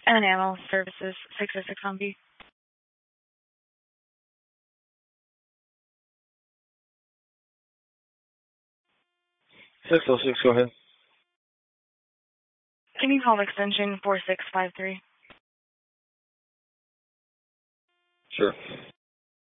And Animal Services, 606 on B. 606, go ahead. Can you call extension 4653? Sure.